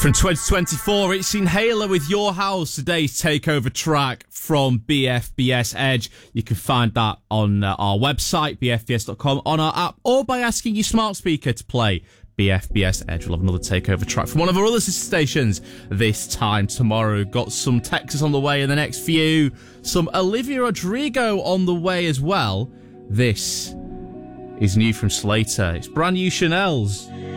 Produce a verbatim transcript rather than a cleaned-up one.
From twenty twenty-four, it's Inhaler with Your House, today's takeover track from B F B S Edge. You can find that on uh, our website, b f b s dot com, on our app, or by asking your smart speaker to play B F B S Edge. We'll have another takeover track from one of our other sister stations this time tomorrow. Got some Texas on the way in the next few, some Olivia Rodrigo on the way as well. This is new from Slater. It's brand new Chanel's.